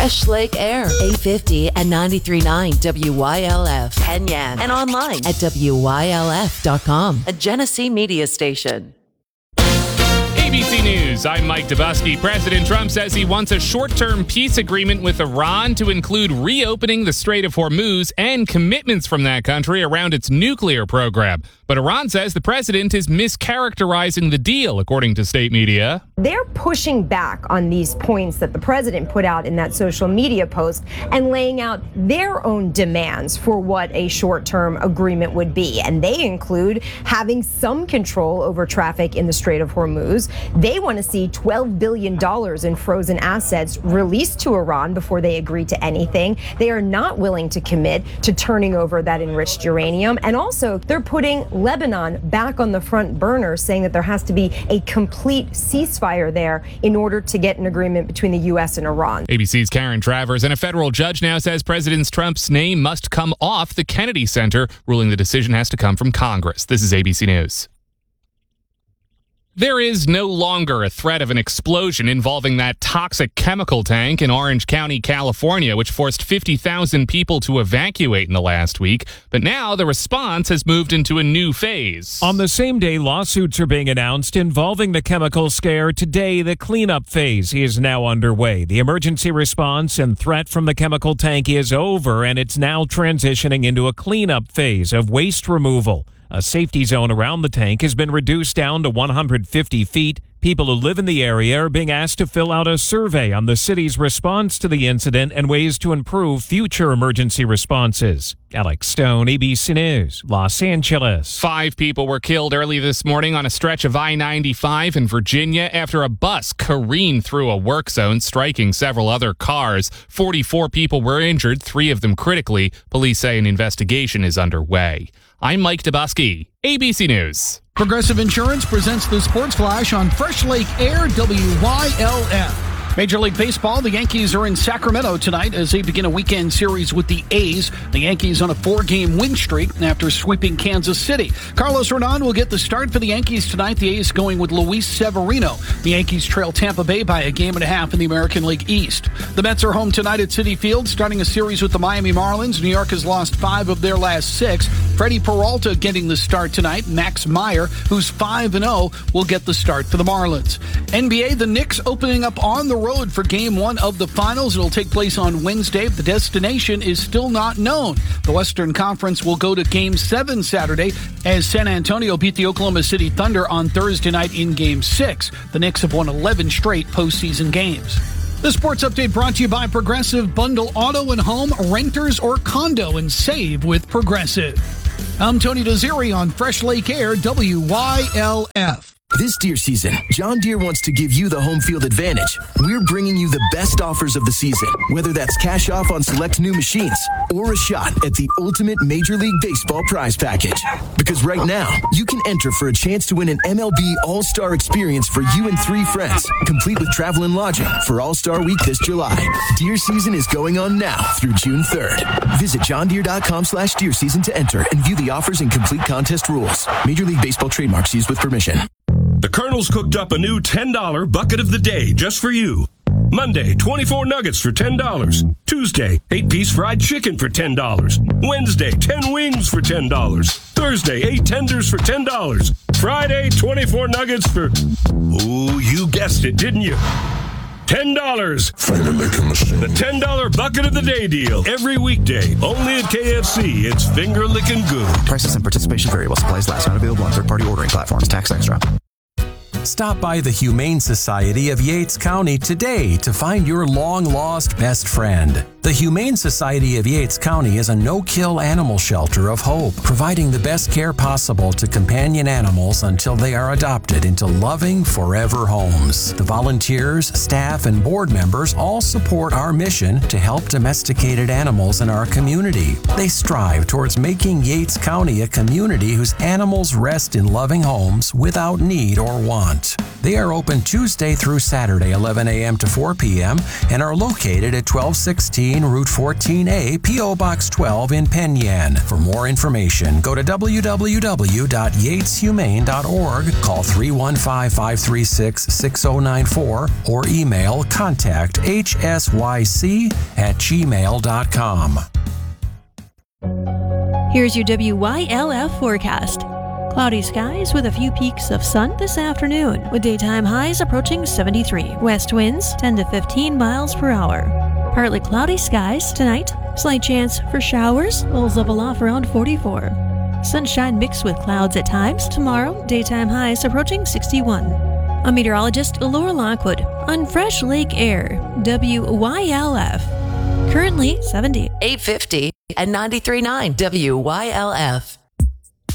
Fresh Lake Air, 850 and 93.9 WYLF, Penyan, and online at WYLF.com, a Genesee media station. ABC News, I'm Mike Dubusky. President Trump says he wants a short-term peace agreement with Iran to include reopening the Strait of Hormuz and commitments from that country around its nuclear program. But Iran says the president is mischaracterizing the deal, according to state media. They're pushing back on these points that the president put out in that social media post and laying out their own demands for what a short-term agreement would be. And they include having some control over traffic in the Strait of Hormuz. They want to see $12 billion in frozen assets released to Iran before they agree to anything. They are not willing to commit to turning over that enriched uranium. And also, they're putting Lebanon back on the front burner, saying that there has to be a complete ceasefire there in order to get an agreement between the U.S. and Iran. ABC's Karen Travers, and a federal judge now says President Trump's name must come off the Kennedy Center, ruling the decision has to come from Congress. This is ABC News. There is no longer a threat of an explosion involving that toxic chemical tank in Orange County, California, which forced 50,000 people to evacuate in the last week. But now the response has moved into a new phase. On the same day, lawsuits are being announced involving the chemical scare. Today, the cleanup phase is now underway. The emergency response and threat from the chemical tank is over, and it's now transitioning into a cleanup phase of waste removal. A safety zone around the tank has been reduced down to 150 feet. People who live in the area are being asked to fill out a survey on the city's response to the incident and ways to improve future emergency responses. Alex Stone, ABC News, Los Angeles. 5 people were killed early this morning on a stretch of I-95 in Virginia after a bus careened through a work zone, striking several other cars. 44 people were injured, 3 of them critically. Police say an investigation is underway. I'm Mike Dubusky, ABC News. Progressive Insurance presents the Sports Flash on Fresh Lake Air, WYLF. Major League Baseball, the Yankees are in Sacramento tonight as they begin a weekend series with the A's. The Yankees on a 4-game win streak after sweeping Kansas City. Carlos Rodon will get the start for the Yankees tonight. The A's going with Luis Severino. The Yankees trail Tampa Bay by 1.5 games in the American League East. The Mets are home tonight at Citi Field, starting a series with the Miami Marlins. New York has lost 5 of their last 6. Freddie Peralta getting the start tonight. Max Meyer, who's 5-0, will get the start for the Marlins. NBA, the Knicks opening up on the road for Game 1 of the Finals. It'll take place on Wednesday. The destination is still not known. The Western Conference will go to Game 7 Saturday as San Antonio beat the Oklahoma City Thunder on Thursday night in Game 6. The Knicks have won 11 straight postseason games. The sports update brought to you by Progressive. Bundle auto and home, renters or condo, and save with Progressive. I'm Tony Desiri on Fresh Lake Air, WYLF. This deer season, John Deere wants to give you the home field advantage. We're bringing you the best offers of the season, whether that's cash off on select new machines or a shot at the ultimate Major League Baseball prize package. Because right now, you can enter for a chance to win an MLB All-Star experience for you and 3 friends, complete with travel and lodging for All-Star Week this July. Deer season is going on now through June 3rd. Visit johndeere.com/deer season to enter and view the offers and complete contest rules. Major League Baseball trademarks used with permission. The Colonel's cooked up a new $10 bucket of the day just for you. Monday, 24 nuggets for $10. Tuesday, 8-piece fried chicken for $10. Wednesday, 10 wings for $10. Thursday, 8 tenders for $10. Friday, 24 nuggets for... Ooh, you guessed it, didn't you? $10. Finger licking machine. The $10 bucket of the day deal. Every weekday, only at KFC. It's finger licking good. Prices and participation vary while supplies last. Not available on third-party ordering platforms. Tax extra. Stop by the Humane Society of Yates County today to find your long-lost best friend. The Humane Society of Yates County is a no-kill animal shelter of hope, providing the best care possible to companion animals until they are adopted into loving, forever homes. The volunteers, staff, and board members all support our mission to help domesticated animals in our community. They strive towards making Yates County a community whose animals rest in loving homes without need or want. They are open Tuesday through Saturday, 11 a.m. to 4 p.m., and are located at 1216 15, Route 14A, P.O. Box 12 in Penn Yan. For more information, go to www.yateshumane.org, call 315-536-6094, or email contacthsyc@gmail.com. Here's your WYLF forecast. Cloudy skies with a few peaks of sun this afternoon, with daytime highs approaching 73. West winds 10 to 15 miles per hour. Partly cloudy skies tonight. Slight chance for showers. Lows level off around 44. Sunshine mixed with clouds at times. Tomorrow, daytime highs approaching 61. I'm meteorologist Laura Lockwood on Fresh Lake Air, WYLF. Currently 70. 850 and 93.9 WYLF.